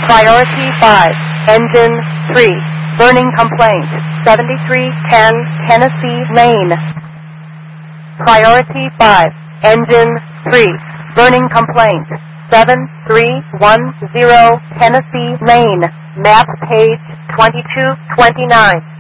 Priority 5, Engine 3, burning complaint, 7310 Tennessee Lane. Priority 5, Engine 3, burning complaint, 7310 Tennessee Lane. Map page 2229.